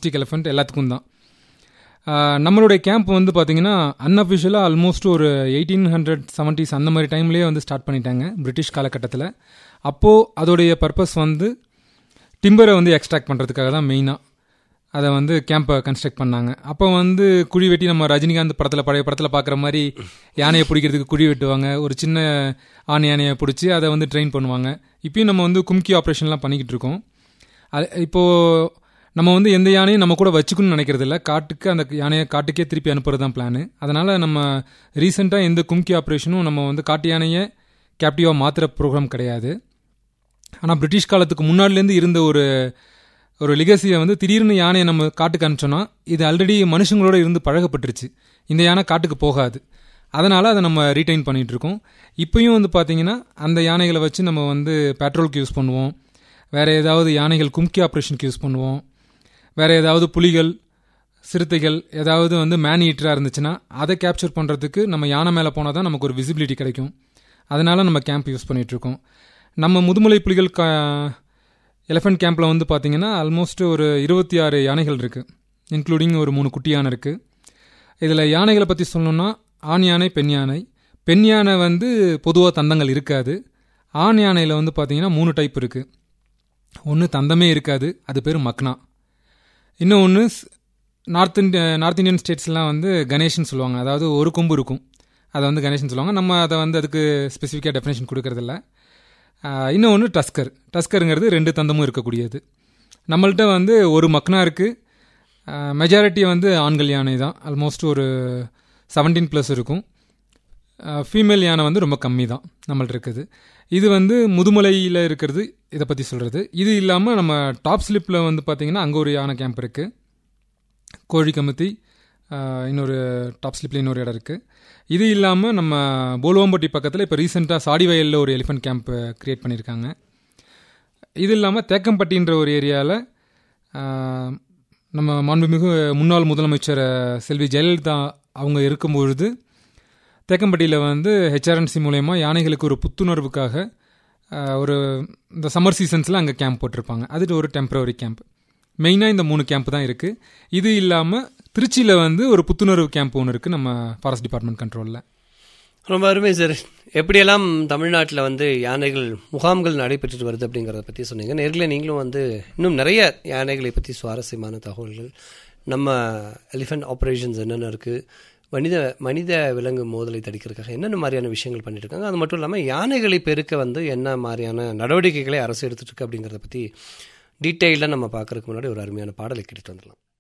Domestic elephant எல்லாத்துக்கும் தான். நம்மளுடைய கேம்ப் வந்து பார்த்திங்கன்னா அன்அஃபிஷியலாக ஆல்மோஸ்ட் ஒரு 1870s அந்த மாதிரி டைம்லேயே வந்து ஸ்டார்ட் பண்ணிட்டாங்க பிரிட்டிஷ் காலகட்டத்தில். அப்போது அதோடைய பர்பஸ் வந்து டிம்பரை வந்து எக்ஸ்ட்ராக்ட் பண்ணுறதுக்காக தான் மெயினாக அதை வந்து கேம்பை கன்ஸ்ட்ரக்ட் பண்ணாங்க. அப்போ வந்து குழி வெட்டி நம்ம ரஜினிகாந்த் படத்தில் பழைய படத்தில் பார்க்குற மாதிரி யானையை பிடிக்கிறதுக்கு குழி வெட்டுவாங்க, ஒரு சின்ன ஆண் யானையை பிடிச்சி அதை வந்து ட்ரெயின் பண்ணுவாங்க. இப்பயும் நம்ம வந்து கும்கி ஆப்ரேஷன்லாம் பண்ணிக்கிட்டு இருக்கோம். இப்போது நம்ம வந்து எந்த யானையும் நம்ம கூட வச்சுக்கணும்னு நினைக்கிறது இல்லை, காட்டுக்கு அந்த யானையை காட்டுக்கே திருப்பி அனுப்புறது தான் பிளான். அதனால் நம்ம ரீசெண்டாக எந்த கும்கி ஆப்ரேஷனும் நம்ம வந்து காட்டு யானையை கேப்டிவாக மாற்றுற ப்ரோக்ராம் கிடையாது. ஆனால் பிரிட்டிஷ் காலத்துக்கு முன்னாடிலேருந்து இருந்த ஒரு லிகசியை வந்து திடீர்னு யானையை நம்ம காட்டுக்கு அனுப்பிச்சோன்னா இது ஆல்ரெடி மனுஷங்களோட இருந்து பழகப்பட்டுருச்சு, இந்த யானை காட்டுக்கு போகாது. அதனால் அதை நம்ம ரீட்டைன் பண்ணிகிட்ருக்கோம். இப்போயும் வந்து பார்த்திங்கன்னா அந்த யானைகளை வச்சு நம்ம வந்து பெட்ரோலுக்கு யூஸ் பண்ணுவோம், வேறு ஏதாவது யானைகள் கும்கி ஆப்ரேஷனுக்கு யூஸ் பண்ணுவோம், வேறு ஏதாவது புலிகள் சிறுத்தைகள் ஏதாவது வந்து மேன் ஈட்டராக இருந்துச்சுன்னா அதை கேப்சர் பண்ணுறதுக்கு நம்ம யானை மேலே போனால் தான் நமக்கு ஒரு விசிபிலிட்டி கிடைக்கும். அதனால் நம்ம கேம்ப் யூஸ் பண்ணிகிட்ருக்கோம். நம்ம முதுமலை புலிகள் எலிஃபண்ட் கேம்பில் வந்து பார்த்திங்கன்னா ஆல்மோஸ்ட் ஒரு 26 யானைகள் இருக்குது, இன்க்ளூடிங் ஒரு 3 குட்டி யானை இருக்குது. இதில் யானைகளை பற்றி சொல்லணுன்னா ஆண் யானை பெண் யானை. பெண் யானை வந்து பொதுவாக தந்தங்கள் இருக்காது. ஆண் யானையில் வந்து பார்த்திங்கன்னா 3 டைப் இருக்குது. ஒன்று தந்தமே இருக்காது, அது பேர் மக்னா. இன்னொன்று நார்த் இந்தியன் ஸ்டேட்ஸ்லாம் வந்து கணேஷ்னு சொல்லுவாங்க, அதாவது ஒரு கொம்பு இருக்கும், அதை வந்து கணேஷ்னு சொல்லுவாங்க. நம்ம அதை வந்து அதுக்கு ஸ்பெசிஃபிக்காக டெஃபினேஷன் கொடுக்கறதில்ல. இன்னொன்று டஸ்கருங்கிறது 2 தந்தமும் இருக்கக்கூடியது. நம்மள்கிட்ட வந்து ஒரு மக்னா இருக்குது. மெஜாரிட்டி வந்து ஆண்கள் யானை தான், ஆல்மோஸ்ட் ஒரு 17+ இருக்கும். ஃபீமேல் யானை வந்து ரொம்ப கம்மி தான் நம்மள்ட்ட இருக்குது. இது வந்து முதுமலையில் இருக்கிறது, இதை பற்றி சொல்கிறது. இது இல்லாமல் நம்ம டாப் ஸ்லிப்பில் வந்து பார்த்திங்கன்னா அங்கே ஒரு யானை கேம்ப் இருக்குது. கோழிக்கமுத்தி இன்னொரு டாப் ஸ்லிப்பில் இன்னொரு இடம் இருக்குது. இது இல்லாமல் நம்ம போலுவாம்பட்டி பக்கத்தில் இப்போ ரீசெண்டாக சாடி வயலில் ஒரு எலிஃபண்ட் கேம்ப் க்ரியேட் பண்ணியிருக்காங்க. இது இல்லாமல் தேக்கம்பட்டின்ற ஒரு ஏரியாவில் நம்ம மாண்புமிகு முன்னாள் முதலமைச்சர் செல்வி ஜெயலலிதா அவங்க இருக்கும்பொழுது தேக்கம்பட்டியில் வந்து ஹெச்ஆர்என்சி மூலயமா யானைகளுக்கு ஒரு புத்துணர்வுக்காக ஒரு இந்த சம்மர் சீசன்ஸில் அங்கே கேம்ப் போட்டிருப்பாங்க. அது ஒரு டெம்பரவரி கேம்ப். மெயினாக இந்த 3 கேம்ப் தான் இருக்குது. இது இல்லாமல் திருச்சியில் வந்து ஒரு புத்துணர்வு கேம்ப் ஒன்று இருக்குது நம்ம ஃபாரஸ்ட் டிபார்ட்மெண்ட் கண்ட்ரோலில். ரொம்ப அருமை சார். எப்படியெல்லாம் தமிழ்நாட்டில் வந்து யானைகள் முகாம்கள் நடைபெற்றுட்டு வருது அப்படிங்கிறத பற்றி சொன்னீங்க. நேரில் நீங்களும் வந்து இன்னும் நிறைய யானைகளை பற்றி சுவாரஸ்யமான தகவல்கள், நம்ம எலிஃபண்ட் ஆப்ரேஷன்ஸ் என்னென்ன இருக்குது, மனித விலங்கு மோதலை தடுக்கிறதுக்காக என்னென்ன மாதிரியான விஷயங்கள் பண்ணிட்டு இருக்காங்க, அது மட்டும் இல்லாமல் யானைகளை பெருக்க வந்து என்ன மாதிரியான நடவடிக்கைகளை அரசு எடுத்துகிட்டு இருக்கு அப்படிங்கிறத பற்றி டீட்டெயிலாக நம்ம பார்க்குறதுக்கு முன்னாடி ஒரு அருமையான பாடலை கேட்டுட்டு வந்துடலாம்.